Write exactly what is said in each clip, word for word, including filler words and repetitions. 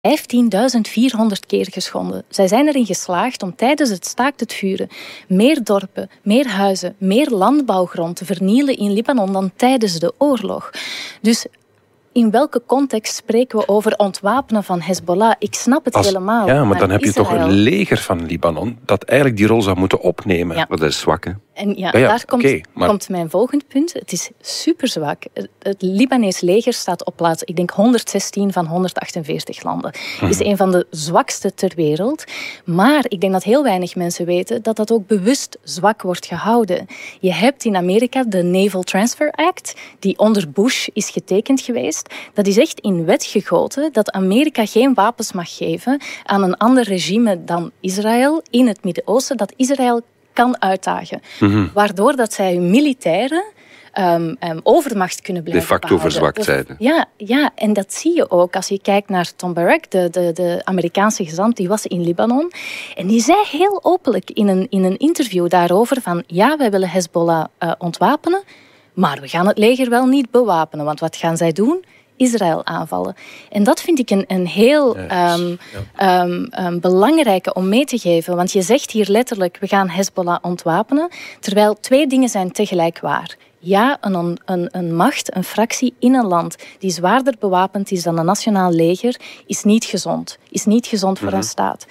vijftienduizend vierhonderd keer geschonden. Zij zijn erin geslaagd om tijdens het staakt het vuren meer dorpen, meer huizen, meer landbouwgrond te vernielen in Libanon dan tijdens de oorlog. Dus in welke context spreken we over ontwapenen van Hezbollah? Ik snap het Als, helemaal. Ja, maar, maar dan heb Israël... je toch een leger van Libanon dat eigenlijk die rol zou moeten opnemen. Ja. Maar dat is zwak, hè? En ja, Ja, ja, daar komt, okay, maar... komt mijn volgend punt. Het is super zwak. Het Libanees leger staat op plaats, ik denk honderdzestien van honderdachtenveertig landen. Het is een van de zwakste ter wereld. Maar ik denk dat heel weinig mensen weten dat dat ook bewust zwak wordt gehouden. Je hebt in Amerika de Naval Transfer Act, die onder Bush is getekend geweest. Dat is echt in wet gegoten dat Amerika geen wapens mag geven aan een ander regime dan Israël in het Midden-Oosten, dat Israël kan uitdagen. Mm-hmm. Waardoor dat zij hun militairen um, um, overmacht kunnen blijven de facto behouden. verzwakt zijn. Ja, ja, en dat zie je ook als je kijkt naar Tom Barrack, de, de, de Amerikaanse gezant, die was in Libanon. En die zei heel openlijk in een, in een interview daarover van ja, wij willen Hezbollah uh, ontwapenen, maar we gaan het leger wel niet bewapenen. Want wat gaan zij doen? Israël aanvallen. En dat vind ik een, een heel ja, um, ja. um, um, belangrijke om mee te geven. Want je zegt hier letterlijk, we gaan Hezbollah ontwapenen. Terwijl twee dingen zijn tegelijk waar. Ja, een, een, een macht, een fractie in een land die zwaarder bewapend is dan een nationaal leger, is niet gezond. Is niet gezond voor mm-hmm. een staat.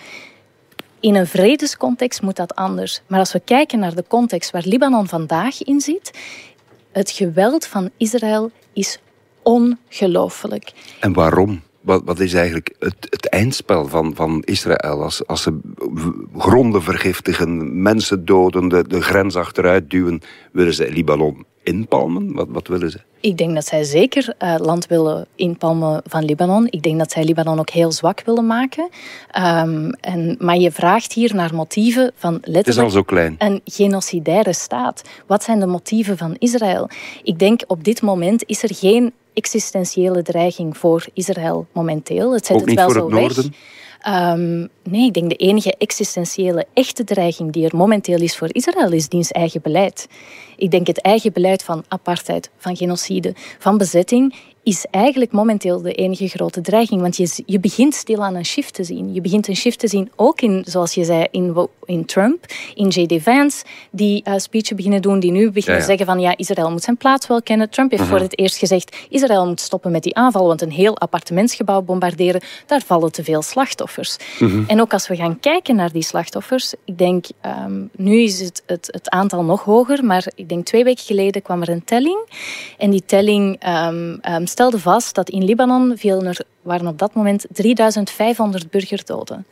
In een vredescontext moet dat anders. Maar als we kijken naar de context waar Libanon vandaag in zit, het geweld van Israël is ongelooflijk. En waarom? Wat, wat is eigenlijk het, het eindspel van, van Israël? Als, als ze gronden vergiftigen, mensen doden, de, de grens achteruit duwen, willen ze Libanon inpalmen? Wat, wat willen ze? Ik denk dat zij zeker uh, land willen inpalmen van Libanon. Ik denk dat zij Libanon ook heel zwak willen maken. Um, en, maar je vraagt hier naar motieven van letterlijk het is al zo klein. Een genocidaire staat. Wat zijn de motieven van Israël? Ik denk op dit moment is er geen existentiële dreiging voor Israël momenteel. Het zet ook het niet wel voor zo het weg. noorden? Um, nee, ik denk de enige existentiële, echte dreiging die er momenteel is voor Israël is diens eigen beleid. Ik denk het eigen beleid van apartheid, van genocide, van bezetting is eigenlijk momenteel de enige grote dreiging. Want je, je begint stilaan een shift te zien. Je begint een shift te zien ook in, zoals je zei, in, in Trump, in J D Vance, die uh, speechen beginnen doen, die nu beginnen ja, ja. zeggen van ja, Israël moet zijn plaats wel kennen. Trump heeft uh-huh. voor het eerst gezegd, Israël moet stoppen met die aanval, want een heel appartementsgebouw bombarderen, daar vallen te veel slachtoffers. Uh-huh. En ook als we gaan kijken naar die slachtoffers, ik denk, um, nu is het, het, het aantal nog hoger, maar ik denk twee weken geleden kwam er een telling. En die telling um, um, stelde vast dat in Libanon vielen er, waren op dat moment drieduizend vijfhonderd burgerdoden.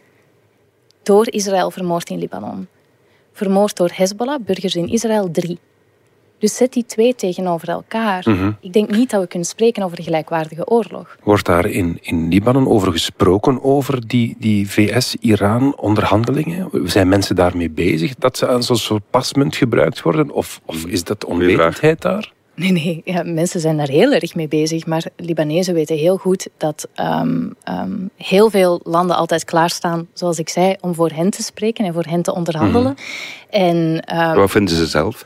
Door Israël vermoord in Libanon. Vermoord door Hezbollah, burgers in Israël, drie. Dus zet die twee tegenover elkaar. Mm-hmm. Ik denk niet dat we kunnen spreken over een gelijkwaardige oorlog. Wordt daar in, in Libanon over gesproken, over die, die V S-Iran-onderhandelingen? Zijn mensen daarmee bezig, dat ze aan zo'n soort pasmunt gebruikt worden? Of, of is dat onwetendheid daar? Nee, nee. Ja, mensen zijn daar heel erg mee bezig. Maar Libanezen weten heel goed dat um, um, heel veel landen altijd klaarstaan, zoals ik zei, om voor hen te spreken en voor hen te onderhandelen. Mm-hmm. En, um, wat vinden ze zelf?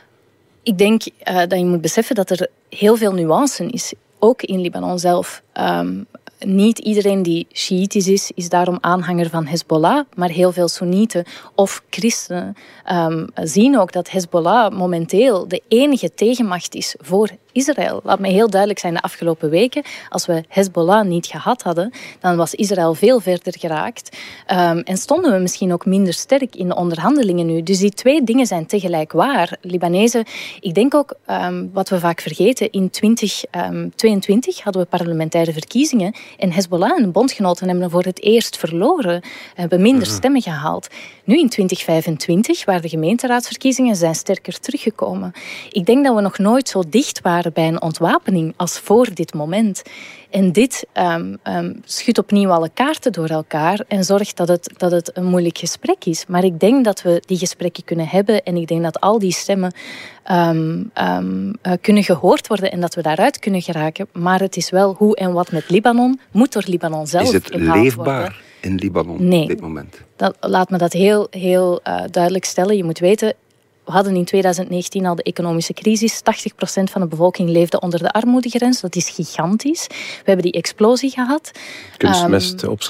Ik denk uh, dat je moet beseffen dat er heel veel nuance is. Ook in Libanon zelf. Um, niet iedereen die Sjiitisch is, is daarom aanhanger van Hezbollah. Maar heel veel Soenieten of christenen um, zien ook dat Hezbollah momenteel de enige tegenmacht is voor Israël. Laat me heel duidelijk zijn, de afgelopen weken, als we Hezbollah niet gehad hadden, dan was Israël veel verder geraakt. Um, en stonden we misschien ook minder sterk in de onderhandelingen nu. Dus die twee dingen zijn tegelijk waar. Libanezen, ik denk ook, um, wat we vaak vergeten, in twintig tweeëntwintig hadden we parlementaire verkiezingen en Hezbollah en de bondgenoten hebben voor het eerst verloren, hebben minder mm-hmm. stemmen gehaald. Nu in twintig vijfentwintig, waar de gemeenteraadsverkiezingen zijn sterker teruggekomen. Ik denk dat we nog nooit zo dicht waren bij een ontwapening als voor dit moment. En dit um, um, schudt opnieuw alle kaarten door elkaar en zorgt dat het, dat het een moeilijk gesprek is. Maar ik denk dat we die gesprekken kunnen hebben en ik denk dat al die stemmen um, um, uh, kunnen gehoord worden en dat we daaruit kunnen geraken. Maar het is wel hoe en wat met Libanon, moet door Libanon zelf is het leefbaar worden. In Libanon nee. op dit moment? Dat, laat me dat heel, heel uh, duidelijk stellen. Je moet weten, we hadden in twintig negentien al de economische crisis. tachtig procent van de bevolking leefde onder de armoedegrens. Dat is gigantisch. We hebben die explosie gehad. Kunstmest, um,